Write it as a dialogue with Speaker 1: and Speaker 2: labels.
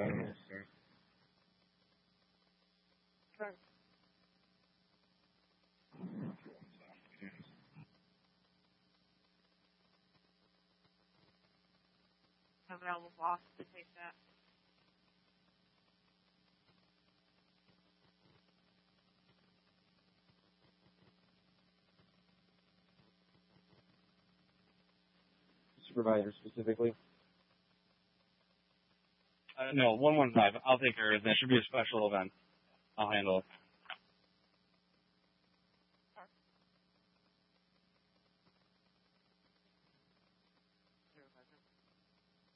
Speaker 1: Have it almost lost to take that.
Speaker 2: Supervisor specifically?
Speaker 3: No, 115. I'll take care of it. That should be a special event. I'll handle it.